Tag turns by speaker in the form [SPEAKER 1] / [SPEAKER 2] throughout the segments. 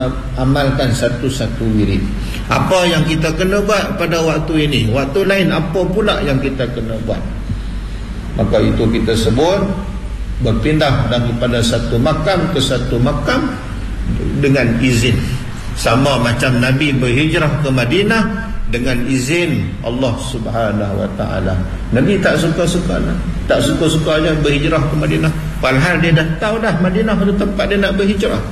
[SPEAKER 1] amalkan satu-satu wirid. Apa yang kita kena buat pada waktu ini, waktu lain apa pula yang kita kena buat. Maka itu kita sebut berpindah daripada satu makam ke satu makam dengan izin. Sama macam Nabi berhijrah ke Madinah dengan izin Allah Subhanahu wa ta'ala. Nabi tak suka-suka aja berhijrah ke Madinah, padahal dia dah tahu dah Madinah itu tempat dia nak berhijrah.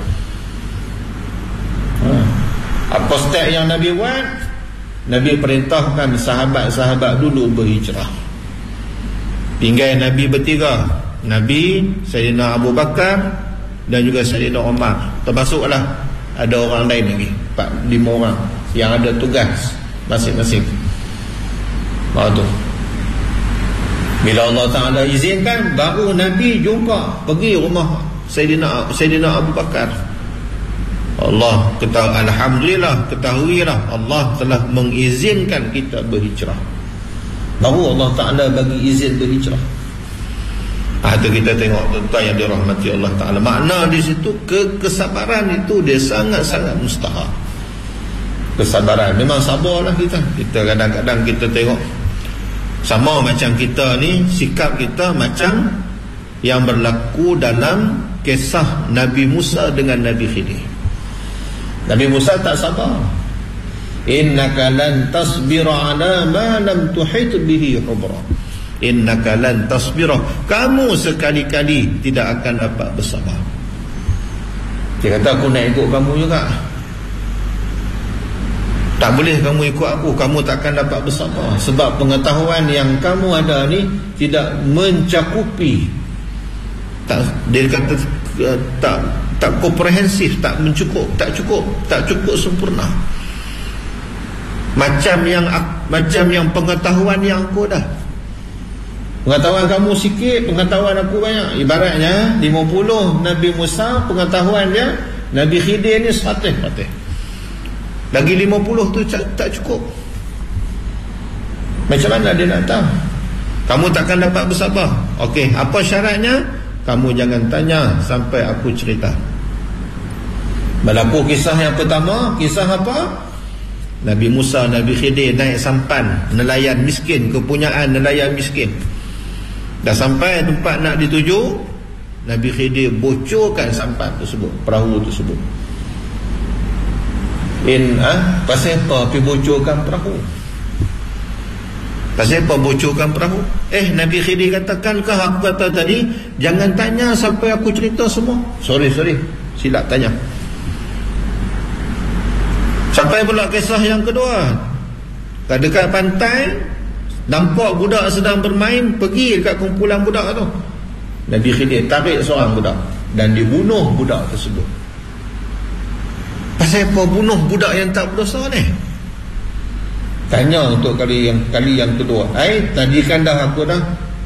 [SPEAKER 1] Apa step yang Nabi buat? Nabi perintahkan sahabat-sahabat dulu berhijrah. Tinggal Nabi bertiga, Nabi, Sayyidina Abu Bakar dan juga Sayyidina Umar. Termasuklah ada orang lain lagi, 4-5 orang yang ada tugas masing-masing. Baru tu bila Allah Ta'ala izinkan, baru Nabi jumpa, pergi rumah Sayyidina Abu Bakar. Allah alhamdulillah, ketahuilah Allah telah mengizinkan kita berhijrah. Baru Allah Ta'ala bagi izin berhijrah. Itu kita tengok tuan-tuan yang dirahmati Allah Ta'ala. Makna di situ kesabaran itu dia sangat-sangat mustahak. Kesabaran, memang sabarlah kita. Kita kadang-kadang kita tengok sama macam kita ni, sikap kita macam yang berlaku dalam kisah Nabi Musa dengan Nabi Khidir. Nabi Musa tak sabar. Innaka lan tasbira ala ma lam tuhit bihi khubra. Innaka lan tasbira, kamu sekali-kali tidak akan dapat bersabar. Dia kata aku nak ikut kamu juga. Tak boleh kamu ikut aku, kamu takkan dapat bersabar. Sebab pengetahuan yang kamu ada ni tidak mencakupi, dia kata tak komprehensif, tak cukup sempurna. Macam yang pengetahuan yang aku dah. Pengetahuan kamu sikit, pengetahuan aku banyak. Ibaratnya 50 Nabi Musa pengetahuan dia, Nabi Khidir ni 100%. Lagi 50 tu tak cukup. Macam mana dia nak tahu? Kamu takkan dapat bersabar. Okey, apa syaratnya? Kamu jangan tanya sampai aku cerita. Berlaku kisah yang pertama. Kisah apa? Nabi Musa, Nabi Khidir naik sampan nelayan miskin, kepunyaan nelayan miskin. Dah sampai tempat nak dituju, Nabi Khidir bocorkan sampan tersebut, perahu tersebut. Pasal apa pergi bocorkan perahu? Pasal apa bocorkan perahu? Nabi Khidir katakan, aku kata tadi jangan tanya sampai aku cerita semua. Sorry, silap tanya. Sampai pula kisah yang kedua. Dekat pantai, nampak budak sedang bermain, pergi dekat kumpulan budak tu. Nabi Khidir tarik seorang budak dan dibunuh budak tersebut. Pasal apa bunuh budak yang tak berdosa ni? Tanya untuk kali yang kedua. Tadi kan dah aku dah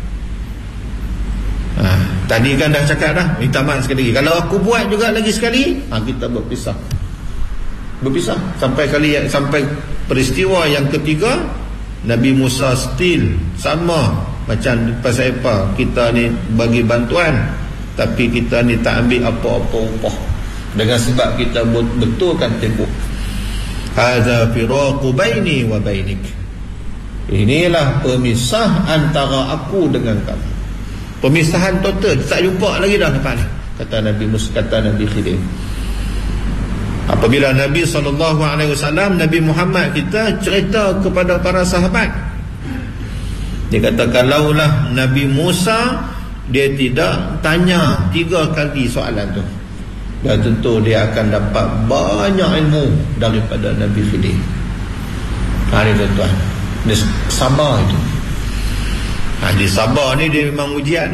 [SPEAKER 1] tadi kan dah cakap dah, minta maaf sekali lagi. Kalau aku buat juga lagi sekali, kita berpisah sampai peristiwa yang ketiga. Nabi Musa still sama macam pasal apa kita ni bagi bantuan, tapi kita ni tak ambil apa-apa upah, dengan sebab kita betulkan tempoh. Hadza firaqu baini wa bainik. Inilah pemisah antara aku dengan kamu. Pemisahan total, tak jumpa lagi dah lepas ni, kata Nabi Musa, kata Nabi Khidir. Apabila Nabi SAW, Nabi Muhammad kita cerita kepada para sahabat, dia kata kalaulah Nabi Musa dia tidak tanya 3 kali soalan tu, dah tentu dia akan dapat banyak ilmu daripada Nabi Khidir. Ini tuan-tuan, dia sabar itu. Dia sabar ni dia memang ujian.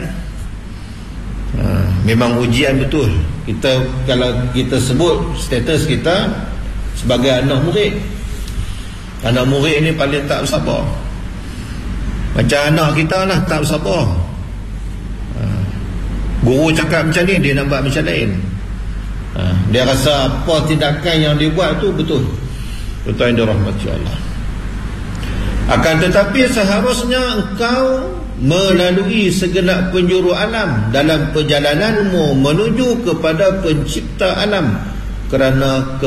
[SPEAKER 1] Memang ujian betul. Kalau kita sebut status kita sebagai anak murid ni paling tak bersabar. Macam anak kita lah, tak bersabar. Guru cakap macam ni, dia nampak macam lain. Dia rasa apa tindakan yang dia buat tu betul. Betul yang dirahmati Allah. Akan tetapi seharusnya engkau melalui segenap penjuru alam dalam perjalananmu menuju kepada pencipta alam kerana